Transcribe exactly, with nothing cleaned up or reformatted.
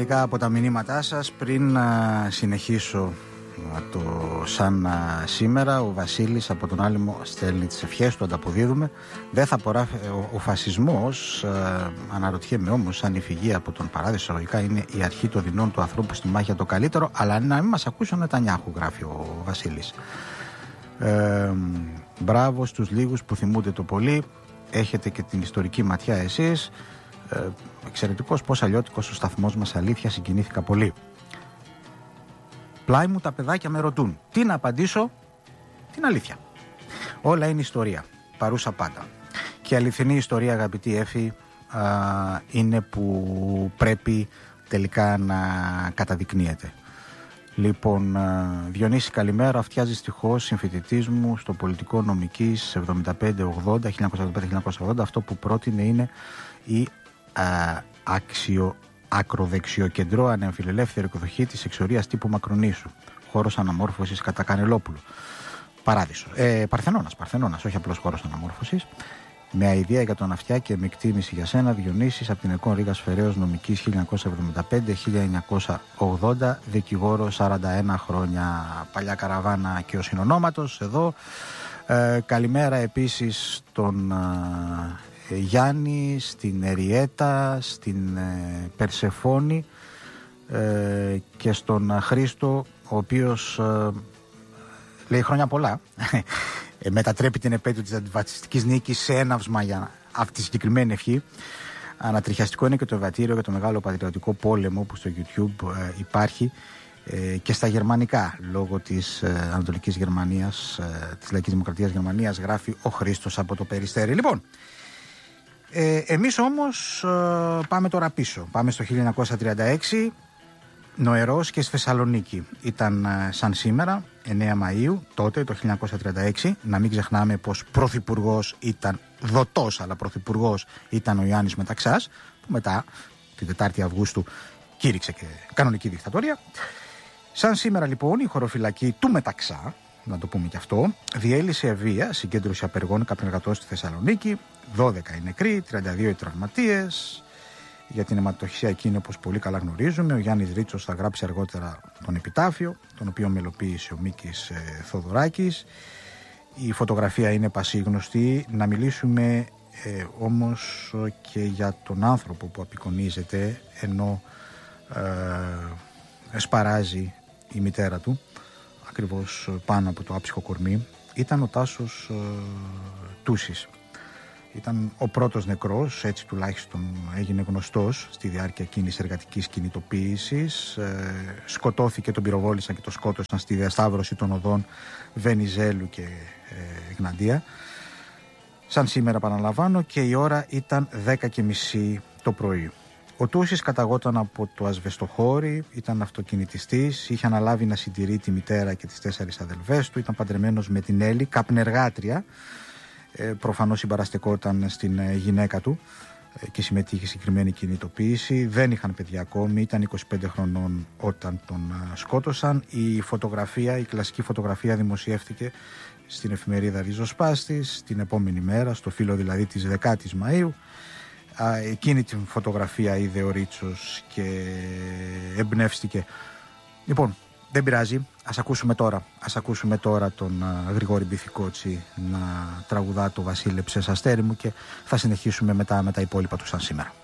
μερικά από τα μηνύματά σας πριν α, συνεχίσω το σαν α, σήμερα. Ο Βασίλης από τον Άλυμο στέλνει τις ευχές του, ανταποδίδουμε. Δεν θα απορρά ο, ο φασισμός, α, αναρωτιέμαι όμως αν η φυγή από τον παράδεισο λογικά είναι η αρχή των δεινών του ανθρώπου στη μάχη για το καλύτερο, αλλά να μην μας ακούσει ο Νετανιάχου, γράφει ο Βασίλης. Ε, μπράβο στους λίγους που θυμούνται το πολύ, έχετε και την ιστορική ματιά εσείς. Ε, εξαιρετικός, πως αλλιώτικος ο σταθμός μας, αλήθεια, συγκινήθηκα πολύ. Πλάι μου τα παιδάκια με ρωτούν τι να απαντήσω, την αλήθεια. Όλα είναι ιστορία, παρούσα πάντα. Και η αληθινή ιστορία, αγαπητή Έφη, α, είναι που πρέπει τελικά να καταδεικνύεται. Λοιπόν, Διονύση, καλημέρα. Αυτιάζει στοιχώς συμφοιτητής μου στο πολιτικό νομικής εβδομήντα πέντε ογδόντα, χίλια εννιακόσια εβδομήντα πέντε χίλια εννιακόσια ογδόντα. Αυτό που πρότεινε είναι η α, άξιο, ακροδεξιοκεντρό ανεμφιλελεύθερη εκδοχή της εξορίας τύπου Μακρονήσου. Χώρος αναμόρφωσης κατά Κανελόπουλου. Παράδεισο. Ε, Παρθενώνας, Παρθενώνας, όχι απλώς χώρος αναμόρφωσης. Με αηδία για τον αυτιά και με εκτίμηση για σένα, Διονύσης από την ΕΚΟΝ Ρήγας Φεραίος νομικής χίλια εννιακόσια εβδομήντα πέντε χίλια εννιακόσια ογδόντα, δικηγόρο σαράντα ένα χρόνια, παλιά καραβάνα και ο συνονόματος εδώ. Ε, καλημέρα επίσης στον ε, Γιάννη, στην Εριέτα, στην ε, Περσεφόνη ε, και στον Χρήστο, ο οποίος ε, λέει χρόνια πολλά. Ε, μετατρέπει την επέτειο της αντιφασιστικής νίκης σε έναυσμα για αυτή τη συγκεκριμένη ευχή. Ανατριχιαστικό είναι και το ευατήριο για το μεγάλο πατριωτικό πόλεμο που στο YouTube ε, υπάρχει ε, και στα γερμανικά, λόγω της ε, Ανατολικής Γερμανίας, ε, της Λαϊκής Δημοκρατίας Γερμανίας, γράφει ο Χρήστος από το Περιστέρι. Λοιπόν, ε, εμείς όμως ε, πάμε τώρα πίσω. Πάμε στο χίλια εννιακόσια τριάντα έξι. Νοερός και στη Θεσσαλονίκη. Ήταν σαν σήμερα, εννέα Μαΐου, τότε το χίλια εννιακόσια τριάντα έξι. Να μην ξεχνάμε πως πρωθυπουργός ήταν δοτός, αλλά πρωθυπουργός ήταν ο Ιωάννης Μεταξάς, που μετά την τετάρτη Αυγούστου κήρυξε και κανονική δικτατορία. Σαν σήμερα λοιπόν η χωροφυλακή του Μεταξά, να το πούμε και αυτό, διέλυσε βία συγκέντρωση απεργών καπνεργατών στη Θεσσαλονίκη. δώδεκα οι νεκροί, τριάντα δύο οι τραυματίες. Για την αιματοχυσία εκείνη, όπως πολύ καλά γνωρίζουμε, ο Γιάννης Ρίτσος θα γράψει αργότερα τον επιτάφιο, τον οποίο μελοποίησε ο Μίκης ε, Θοδωράκης. Η φωτογραφία είναι πασίγνωστη. Να μιλήσουμε ε, όμως και για τον άνθρωπο που απεικονίζεται, ενώ ε, σπαράζει η μητέρα του, ακριβώς πάνω από το άψυχο κορμί. Ήταν ο Τάσος ε, Τούσης. Ήταν ο πρώτος νεκρός, έτσι τουλάχιστον έγινε γνωστός στη διάρκεια εκείνης εργατικής κινητοποίησης. Ε, σκοτώθηκε, τον πυροβόλησαν και τον σκότωσαν στη διασταύρωση των οδών Βενιζέλου και ε, Γναντία. Σαν σήμερα παραλαμβάνω, και η ώρα ήταν δέκα και μισή το πρωί. Ο Τούσης καταγόταν από το Ασβεστοχώρι, ήταν αυτοκινητιστής, είχε αναλάβει να συντηρεί τη μητέρα και τις τέσσερις αδελφές του, ήταν παντρεμένος με την Έλλη, καπνεργάτρια. Ε, προφανώς συμπαραστεκόταν στην ε, γυναίκα του ε, και συμμετείχε σε συγκεκριμένη κινητοποίηση. Δεν είχαν παιδιά ακόμη, ήταν είκοσι πέντε χρονών όταν τον ε, σκότωσαν. Η φωτογραφία, η κλασική φωτογραφία δημοσιεύτηκε στην εφημερίδα Ριζοσπάστης την επόμενη μέρα, στο φύλλο δηλαδή της δεκάτης Μαΐου. Α, εκείνη την φωτογραφία είδε ο Ρίτσος και εμπνεύστηκε. Λοιπόν, δεν πειράζει, ας ακούσουμε τώρα, ας ακούσουμε τώρα τον uh, Γρηγόρη Μπιθικότσι να τραγουδά το «Βασίλεψες αστέρι μου» και θα συνεχίσουμε μετά με τα υπόλοιπα του σαν σήμερα.